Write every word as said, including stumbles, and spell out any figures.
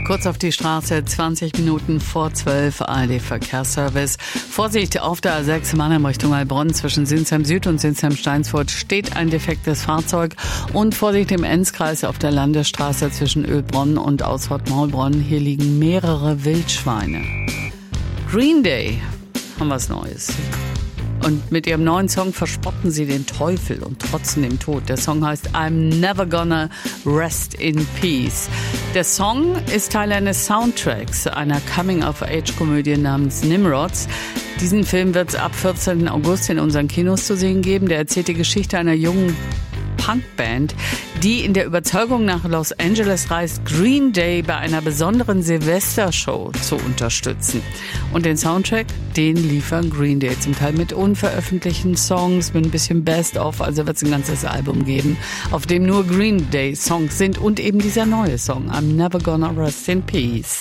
Kurz auf die Straße, zwanzig Minuten vor zwölf, A R D Verkehrsservice. Vorsicht, auf der A sechs Mannheim Richtung Heilbronn zwischen Sinsheim Süd und Sinsheim Steinsfurt steht ein defektes Fahrzeug. Und Vorsicht im Enzkreis auf der Landesstraße zwischen Ölbronn und Ausfahrt-Maulbronn. Hier liegen mehrere Wildschweine. Green Day haben was Neues. Und mit ihrem neuen Song verspotten sie den Teufel und trotzen dem Tod. Der Song heißt I'm Never Gonna Rest in Peace. Der Song ist Teil eines Soundtracks, einer Coming-of-Age-Komödie namens Nimrods. Diesen Film wird es ab vierzehnten August in unseren Kinos zu sehen geben. Der erzählt die Geschichte einer jungen Punkband, die in der Überzeugung nach Los Angeles reist, Green Day bei einer besonderen Silvestershow zu unterstützen. Und den Soundtrack, den liefern Green Day zum Teil mit unveröffentlichten Songs, mit ein bisschen Best-of, also wird es ein ganzes Album geben, auf dem nur Green Day Songs sind und eben dieser neue Song, I'm Never Gonna Rest in Peace.